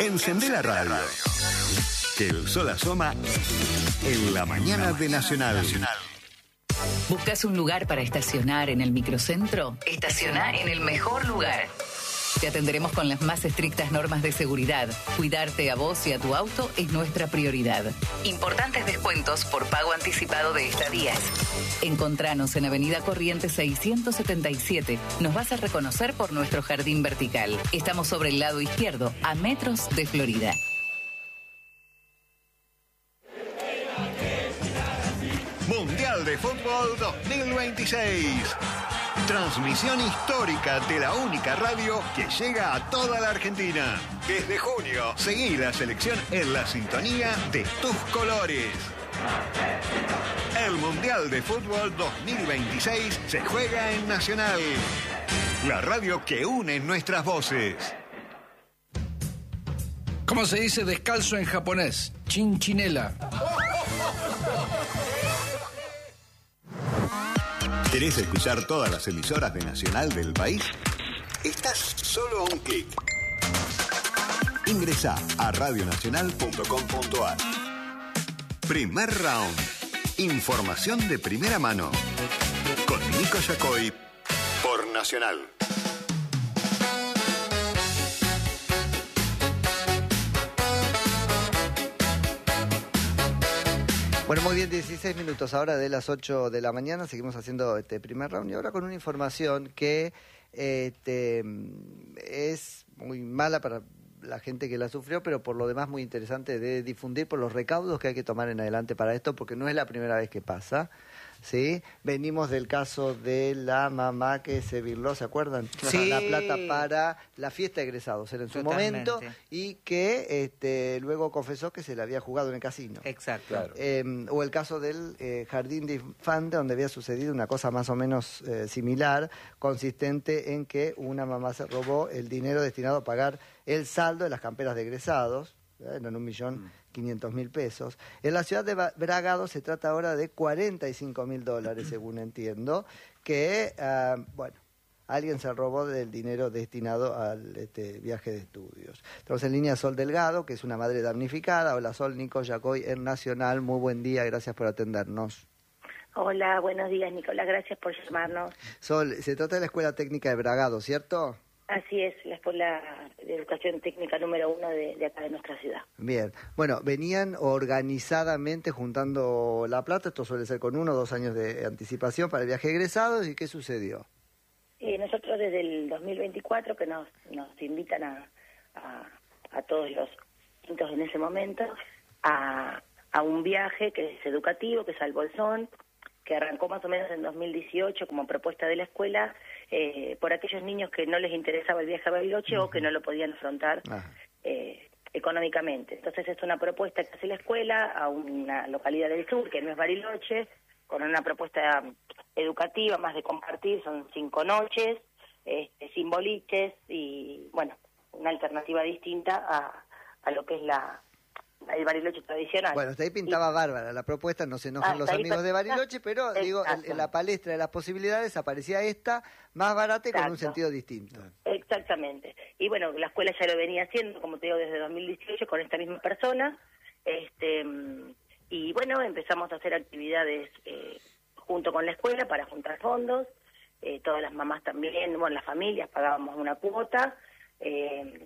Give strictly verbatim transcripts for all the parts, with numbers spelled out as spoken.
Encendé la radio. Que el sol asoma en la mañana de Nacional. ¿Buscas un lugar para estacionar en el microcentro? Estaciona en el mejor lugar. Te atenderemos con las más estrictas normas de seguridad. Cuidarte a vos y a tu auto es nuestra prioridad. Importantes descuentos por pago anticipado de estadías. Encontranos en Avenida Corrientes seiscientos setenta y siete. Nos vas a reconocer por nuestro jardín vertical. Estamos sobre el lado izquierdo, a metros de Florida. Mundial de Fútbol dos mil veintiséis. Transmisión histórica de la única radio que llega a toda la Argentina. Desde junio, seguí la selección en la sintonía de tus colores. El Mundial de Fútbol dos mil veintiséis se juega en Nacional. La radio que une nuestras voces. ¿Cómo se dice descalzo en japonés? Chinchinela. ¿Querés escuchar todas las emisoras de Nacional del país? Estás solo a un clic. Ingresá a radionacional punto com punto a r. Primer round. Información de primera mano. Con Nico Yacoy por Nacional. Bueno, muy bien, dieciséis minutos ahora de las ocho de la mañana. Seguimos haciendo este primer round y ahora con una información que este, es muy mala para la gente que la sufrió, pero por lo demás muy interesante de difundir por los recaudos que hay que tomar en adelante para esto, porque no es la primera vez que pasa. ¿Sí? Venimos del caso de la mamá que se birló, ¿se acuerdan? Sí. La plata para la fiesta de egresados, era en su Totalmente. momento, y que este, luego confesó que se la había jugado en el casino. Exacto. Claro. Eh, o el caso del eh, jardín de infantes, donde había sucedido una cosa más o menos eh, similar, consistente en que una mamá se robó el dinero destinado a pagar el saldo de las camperas de egresados, ¿eh? Eran un millón quinientos mil pesos. En la ciudad de Bragado se trata ahora de cuarenta y cinco mil dólares, según entiendo, que, uh, bueno, alguien se robó del dinero destinado al este, viaje de estudios. Estamos en línea Sol Delgado, que es una madre damnificada. Hola Sol, Nico Yacoy en Nacional. Muy buen día, gracias por atendernos. Hola, buenos días Nicolás, gracias por llamarnos. Sol, se trata de la Escuela Técnica de Bragado, ¿cierto? Así es, la Escuela de Educación Técnica número uno de, de acá de nuestra ciudad. Bien, bueno, venían organizadamente juntando la plata, esto suele ser con uno o dos años de anticipación para el viaje de egresados, ¿y qué sucedió? Eh, nosotros desde el dos mil veinticuatro que nos, nos invitan a, a, a todos los quintos en ese momento a, a un viaje que es educativo, que es al Bolsón, que arrancó más o menos en dos mil dieciocho como propuesta de la escuela, eh, por aquellos niños que no les interesaba el viaje a Bariloche uh-huh. o que no lo podían afrontar eh, económicamente. Entonces es una propuesta que hace la escuela a una localidad del sur, que no es Bariloche, con una propuesta educativa, más de compartir, son cinco noches, este, sin boliches y, bueno, una alternativa distinta a, a lo que es la... el Bariloche tradicional. Bueno, hasta ahí pintaba y... bárbara la propuesta, no se enojan los amigos pa... de Bariloche, pero Exacto. digo, en, en la palestra de las posibilidades aparecía esta, más barata y Exacto. con un sentido distinto. Exactamente. Y bueno, la escuela ya lo venía haciendo, como te digo, desde dos mil dieciocho con esta misma persona, este y bueno, empezamos a hacer actividades eh, junto con la escuela para juntar fondos, eh, todas las mamás también, bueno, las familias pagábamos una cuota, eh,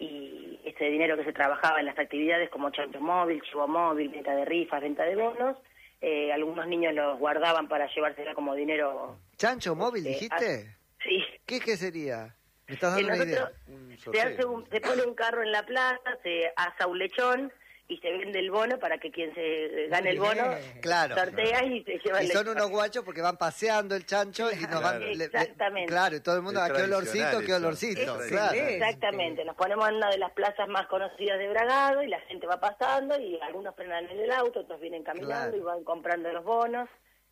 y ese dinero que se trabajaba en las actividades como chancho móvil, chivo móvil, venta de rifas, venta de bonos, eh, algunos niños los guardaban para llevársela como dinero. ¿Chancho móvil eh, dijiste? A, sí. ¿Qué, ¿Qué sería? ¿Me estás dando una idea? Un se, hace un, se pone un carro en la plaza, se asa un lechón y se vende el bono para que quien se gane el bono claro, sortea claro. y se lleva y el son lechón. unos guachos porque van paseando el chancho y nos van... Exactamente. Le, claro, y todo el mundo, es qué olorcito, qué olorcito. Es, claro. Exactamente, nos ponemos en una de las plazas más conocidas de Bragado y la gente va pasando y algunos frenan en el auto, otros vienen caminando claro. y van comprando los bonos.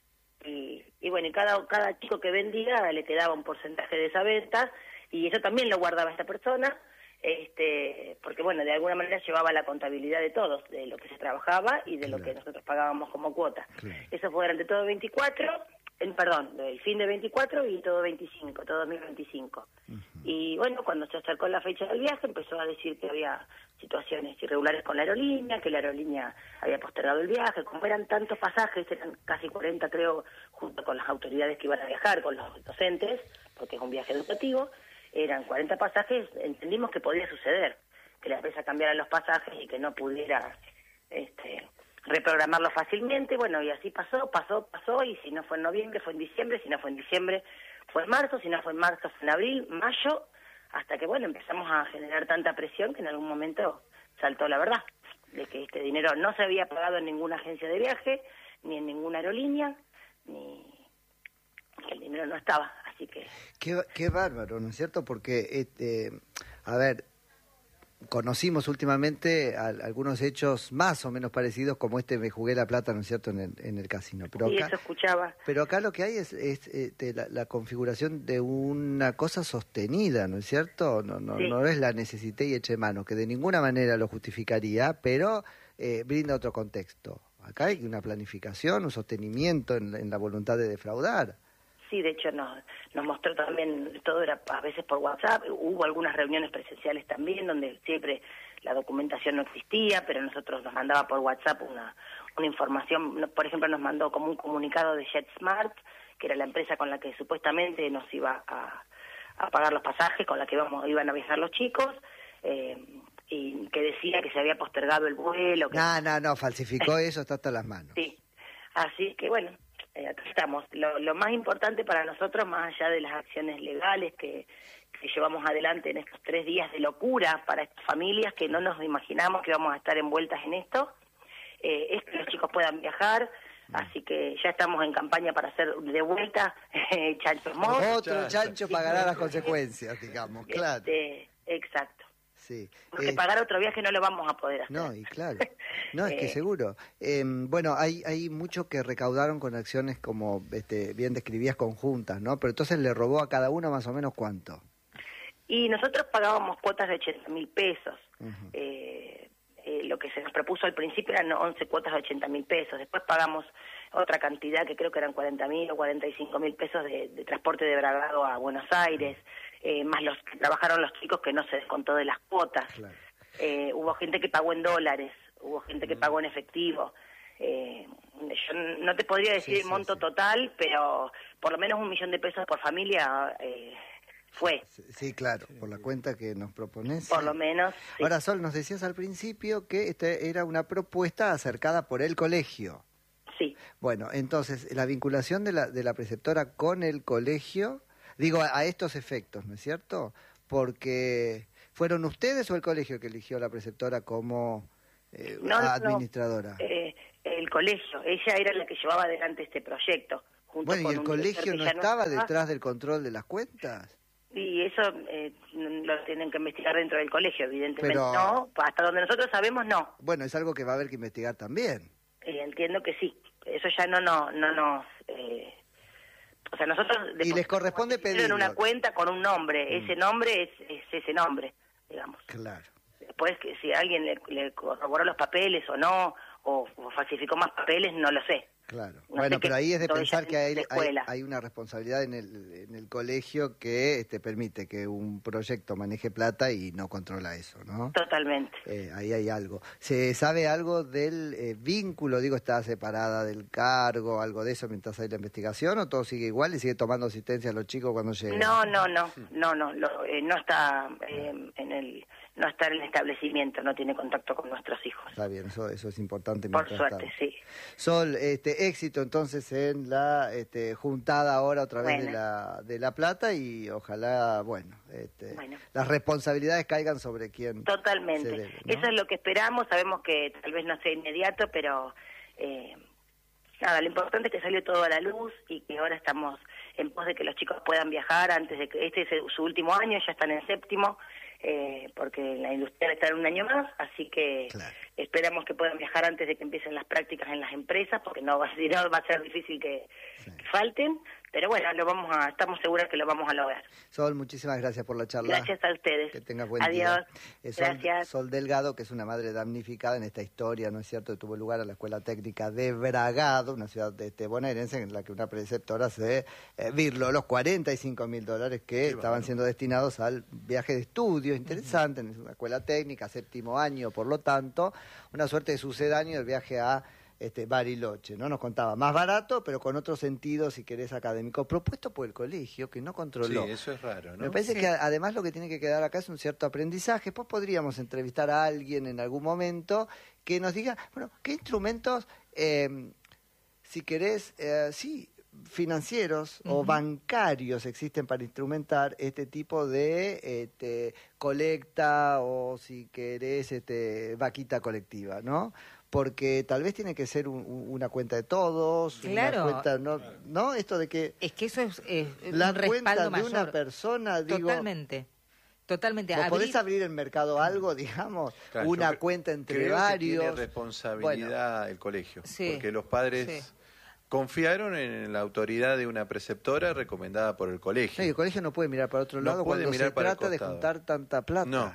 Y, y bueno, y cada, cada chico que vendía le quedaba un porcentaje de esa venta y eso también lo guardaba esta persona. Este, porque bueno, de alguna manera llevaba la contabilidad de todos, de lo que se trabajaba y de claro. lo que nosotros pagábamos como cuota. Claro. Eso fue durante todo veinticuatro, en, perdón, el fin de veinticuatro y todo veinticinco, todo dos mil veinticinco. Uh-huh. Y bueno, cuando se acercó la fecha del viaje empezó a decir que había situaciones irregulares con la aerolínea, que la aerolínea había postergado el viaje. Como eran tantos pasajes, eran casi cuarenta creo, junto con las autoridades que iban a viajar, con los docentes, porque es un viaje educativo, eran cuarenta pasajes, entendimos que podía suceder, que la empresa cambiara los pasajes y que no pudiera este, reprogramarlo fácilmente. Bueno, y así pasó, pasó, pasó, y si no fue en noviembre, fue en diciembre, si no fue en diciembre, fue en marzo, si no fue en marzo, fue en abril, mayo, hasta que, bueno, empezamos a generar tanta presión que en algún momento saltó la verdad, de que este dinero no se había pagado en ninguna agencia de viaje, ni en ninguna aerolínea, ni que el dinero no estaba, así que... Qué, qué bárbaro, ¿no es cierto? Porque, este, a ver, conocimos últimamente a, algunos hechos más o menos parecidos, como este Me Jugué la Plata, ¿no es cierto?, en el, en el casino. Pero sí, acá, eso escuchaba. Pero acá lo que hay es, es este, la, la configuración de una cosa sostenida, ¿no es cierto? No, no, sí. no es la necesité y eché mano, que de ninguna manera lo justificaría, pero eh, brinda otro contexto. Acá hay una planificación, un sostenimiento en, en la voluntad de defraudar. Sí, de hecho nos, nos mostró también, todo era a veces por WhatsApp, hubo algunas reuniones presenciales también donde siempre la documentación no existía, pero nosotros nos mandaba por WhatsApp una, una información, por ejemplo nos mandó como un comunicado de JetSmart, que era la empresa con la que supuestamente nos iba a, a pagar los pasajes, con la que íbamos, iban a viajar los chicos, eh, y que decía que se había postergado el vuelo. Que... No, no, no, falsificó eso, está hasta las manos. Sí, así que bueno... Eh, acá estamos. Lo, lo más importante para nosotros, más allá de las acciones legales que, que llevamos adelante en estos tres días de locura para estas familias que no nos imaginamos que vamos a estar envueltas en esto, eh, es que los chicos puedan viajar. Así que ya estamos en campaña para hacer de vuelta eh, Chancho Mod. Otro chancho pagará las consecuencias, digamos, claro. Este, exacto. Sí. Porque eh, pagar otro viaje no lo vamos a poder hacer. No, y claro. No, es que seguro. Eh, bueno, hay hay mucho que recaudaron con acciones como este, bien describías, conjuntas, ¿no? Pero entonces le robó a cada uno más o menos ¿cuánto? Y nosotros pagábamos cuotas de ochenta mil pesos. Uh-huh. eh, eh, lo que se nos propuso al principio eran once cuotas de ochenta mil pesos. Después pagamos otra cantidad que creo que eran cuarenta mil o cuarenta y cinco mil pesos de, de transporte de Bragado a Buenos Aires. Eh, más los que trabajaron los chicos que no se descontó de las cuotas. Claro. Eh, hubo gente que pagó en dólares, hubo gente que pagó en efectivo. Eh, yo no te podría decir sí, el monto sí, sí. total, pero por lo menos un millón de pesos por familia eh, fue. Sí, sí, claro, por la cuenta que nos propones. Por lo menos. Sí. Ahora, Sol, nos decías al principio que este era una propuesta acercada por el colegio. Sí. Bueno, entonces, la vinculación de la, de la preceptora con el colegio... Digo, a, a estos efectos, ¿no es cierto? Porque ¿fueron ustedes o el colegio que eligió a la preceptora como eh, no, administradora? No, eh, el colegio. Ella era la que llevaba adelante este proyecto. Junto bueno, con ¿y el colegio no estaba no detrás del control de las cuentas? Y eso eh, lo tienen que investigar dentro del colegio, evidentemente. Pero, no, hasta donde nosotros sabemos, no. Bueno, es algo que va a haber que investigar también. Eh, entiendo que sí. Eso ya no, no, no nos... Eh, O sea, nosotros... Y les corresponde pedir en una cuenta con un nombre. Mm. Ese nombre es, es ese nombre, digamos. Claro. Después, que si alguien le, le corroboró los papeles o no, o, o falsificó más papeles, no lo sé. Claro. No bueno, pero ahí es de pensar que hay, hay, hay una responsabilidad en el, en el colegio que este, permite que un proyecto maneje plata y no controla eso, ¿no? Totalmente. Eh, ahí hay algo. ¿Se sabe algo del eh, vínculo? Digo, ¿está separada del cargo, algo de eso mientras hay la investigación o todo sigue igual y sigue tomando asistencia a los chicos cuando lleguen? No, no, no, no, no, lo, eh, no está eh, en el... no está en el establecimiento, no tiene contacto con nuestros hijos. Está bien, eso eso es importante. Por suerte, está. sí. Sol, este éxito entonces en la este, juntada ahora otra vez bueno. de la de la plata y ojalá, bueno, este, bueno, las responsabilidades caigan sobre quien Totalmente. se debe, ¿no? Eso es lo que esperamos, sabemos que tal vez no sea inmediato, pero eh, nada, lo importante es que salió todo a la luz y que ahora estamos en pos de que los chicos puedan viajar antes de que este es su último año, ya están en séptimo. Eh, porque la industria está en un año más, así que claro. esperamos que puedan viajar antes de que empiecen las prácticas en las empresas, porque no va, si no va a ser difícil que, sí. que falten, pero bueno, lo vamos a, estamos seguras que lo vamos a lograr. Sol, muchísimas gracias por la charla. Gracias a ustedes. Que tenga buen Adiós. día. Es Sol, gracias. Sol Delgado, que es una madre damnificada en esta historia, ¿no es cierto?, que tuvo lugar a la Escuela Técnica de Bragado, una ciudad de este, bonaerense, en la que una preceptora se eh, virló los cuarenta y cinco mil dólares que sí, estaban bueno. siendo destinados al viaje de estudio, interesante, uh-huh. en una escuela técnica, séptimo año, por lo tanto, una suerte de sucedáneo del viaje a este Bariloche, ¿no? Nos contaba, más barato, pero con otro sentido, si querés, académico, propuesto por el colegio, que no controló. Sí, eso es raro, ¿no? Me parece sí. que además lo que tiene que quedar acá es un cierto aprendizaje. Después podríamos entrevistar a alguien en algún momento que nos diga, bueno, ¿qué instrumentos, eh, si querés, eh, sí, financieros uh-huh. o bancarios existen para instrumentar este tipo de este, colecta o, si querés, este, vaquita colectiva, ¿no? Porque tal vez tiene que ser un, una cuenta de todos, claro. una cuenta, ¿no? ¿no? Esto de que... Es que eso es, es la un respaldo cuenta de mayor. una persona, digo... Totalmente. Totalmente. ¿Vos abrir... podés abrir en Mercado Algo, digamos, claro, una creo, cuenta entre creo varios? Que tiene responsabilidad bueno, el colegio, sí, porque los padres... Sí. Confiaron en la autoridad de una preceptora recomendada por el colegio. No, y el colegio no puede mirar para otro no lado puede cuando mirar se para trata de juntar tanta plata. No.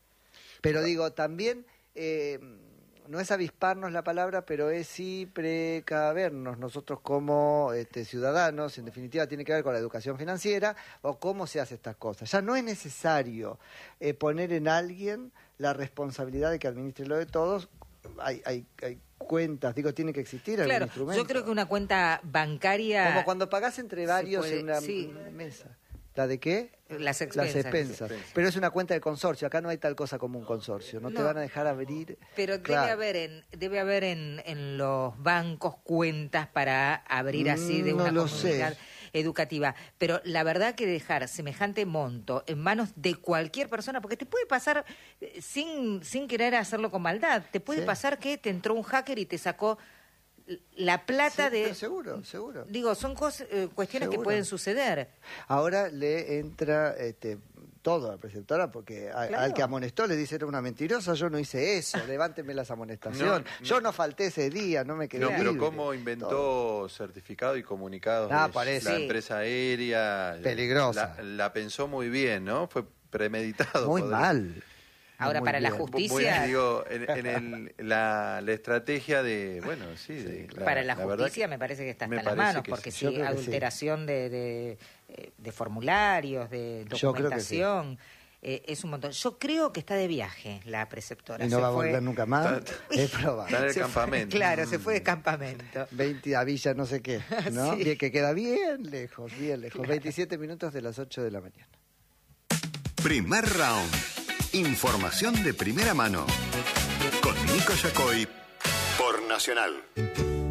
Pero digo, también, eh, no es avisparnos la palabra, pero es sí precavernos nosotros como este, ciudadanos, en definitiva tiene que ver con la educación financiera o cómo se hace estas cosas. Ya no es necesario eh, poner en alguien la responsabilidad de que administre lo de todos. Hay, hay, hay cuentas, digo, tiene que existir algún claro, instrumento. Yo creo que una cuenta bancaria... Como cuando pagás entre varios puede, en una sí. mesa. ¿La de qué? Las expensas. Las expensas. Pero es una cuenta de consorcio. Acá no hay tal cosa como un consorcio. No, no te van a dejar abrir. Pero claro. debe haber en debe haber en, en los bancos cuentas para abrir así de no una lo comunidad sé. educativa. Pero la verdad que dejar semejante monto en manos de cualquier persona, porque te puede pasar sin, sin querer hacerlo con maldad, te puede sí. pasar que te entró un hacker y te sacó la plata sí, de... pero seguro, seguro. Digo, son cosas, eh, cuestiones seguro. que pueden suceder. Ahora le entra este, todo a la preceptora, porque a, claro. al que amonestó le dice, era una mentirosa, yo no hice eso, levánteme las amonestaciones. No, yo no, no falté ese día, no me quedé No, libre. pero cómo inventó todo. Certificado y comunicados ah, de parece. la Sí. empresa aérea. Peligrosa. La, la pensó muy bien, ¿no? Fue premeditado. Muy poder... mal. Ahora, muy para bien. la justicia... Muy, digo, en, en el, la, la estrategia de... Bueno, sí. sí de, claro. Para la, la justicia que me parece que está me hasta las parece manos, que porque sí. si adulteración sí. de, de, de formularios, de documentación, sí. eh, es un montón. Yo creo que está de viaje la preceptora. Y no se va a fue... volver nunca más. Está, es probable. Está en el se campamento. Fue, claro, se fue de campamento. veinte a Villa no sé qué, ¿no? Sí. Bien, que queda bien lejos, bien lejos. Claro. veintisiete minutos de las ocho de la mañana. Primer round. Información de primera mano. Con Nico Yacoy por Nacional.